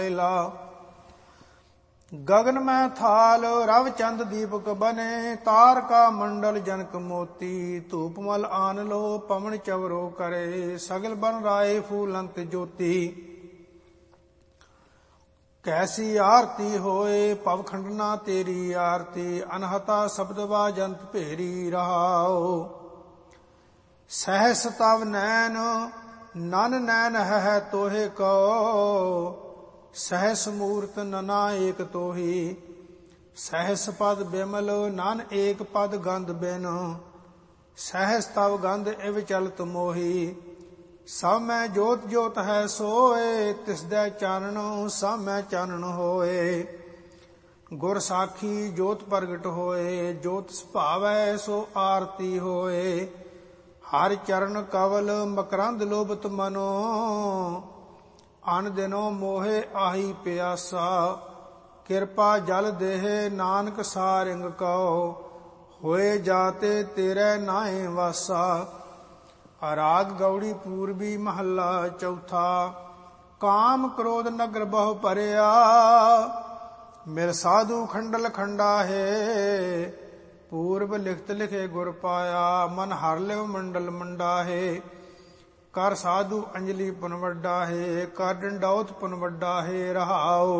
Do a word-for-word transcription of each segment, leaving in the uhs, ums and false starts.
गगन में थाल रव चंद दीपक बने, तारका मंडल जनक मोती, धूप मल आन लो पवन चवरो करे, सगल बन राय फूलंत ज्योति। कैसी आरती होए पव खंडना तेरी आरती, अनहता शब्द बाजंत भेरी रहाओ। सहस तव नैन नन नैन है तोहे को, सहस मूर्त नना एक तोही। सहस पद बिमल नन एक पद गंध बिन, सहस तव गंध इव चलत मोही। सब में जोत जोत है सोए, तिसदै चानन सब में चानन होए। गुर साखी जोत प्रगट होए, जोत सुभावै सो आरती होए। हर चरण कवल मकरंद लोभत मनो, अन दिनो मोहे आही प्यासा। कृपा जल देह नानक सारिंग कहो, होए जाते तेरे नाए वासा। राग गौड़ी पूर्वी महला चौथा। काम क्रोध नगर बहु परिया, मिल साधु खंडल खंडा है। पूर्व लिखत लिखे गुर पाया, मन हर लिव मंडल मंडा है। कर साधु अंजलि पुन वड्डा है, कर डंडौत पुन वड्डा है रहाओ।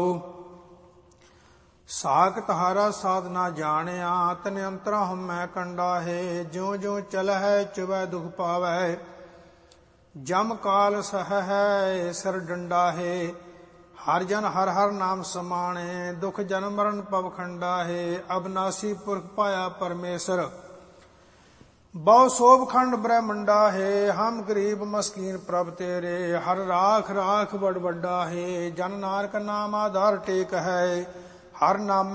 साख तहारा साधना जानिया, तन अंतरा हम मैं कंडा है। ज्यो ज्यो चल है चुवै दुख पावै, जम काल सह है सिर डंडा है। हर जन हर हर नाम समाणे, दुख जन मरण पव खंडा है। अबनासी पुरख पाया परमेश्वर, बहु शोभ खंड ब्रह्मंडा है। हम गरीब मस्कीन प्रभ तेरे, हर राख राख बड़ बड्डा है। जन नानक नाम आधार टेक है, हर नाम